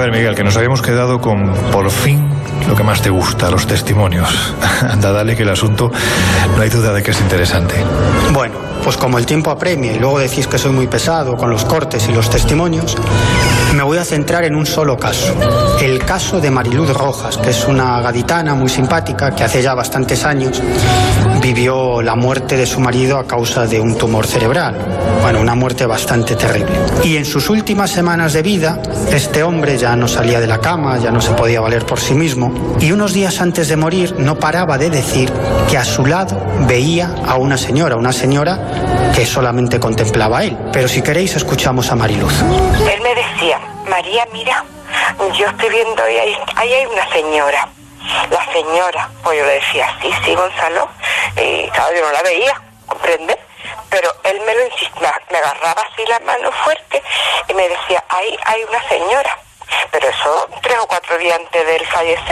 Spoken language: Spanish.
ver, Miguel, que nos habíamos quedado con, por fin, lo que más te gusta, los testimonios. Anda, dale, que el asunto no hay duda de que es interesante. Bueno, pues como el tiempo apremia y luego decís que soy muy pesado con los cortes y los testimonios, me voy a centrar en un solo caso. El caso de Mariluz Rojas, que es una gaditana muy simpática que hace ya bastantes años vivió la muerte de su marido a causa de un tumor cerebral. Bueno, una muerte bastante terrible. Y en sus últimas semanas de vida, este hombre ya no salía de la cama, ya no se podía valer por sí mismo, y unos días antes de morir no paraba de decir que a su lado veía a una señora que solamente contemplaba a él. Pero si queréis, escuchamos a Mariluz. Él me decía: María, mira, yo estoy viendo ahí hay una señora. La señora, pues yo le decía, sí, Gonzalo, y claro, yo no la veía, ¿comprende? Pero él me lo insistía, me agarraba así la mano fuerte y me decía, hay una señora. Pero eso 3 o 4 días antes de él fallecer.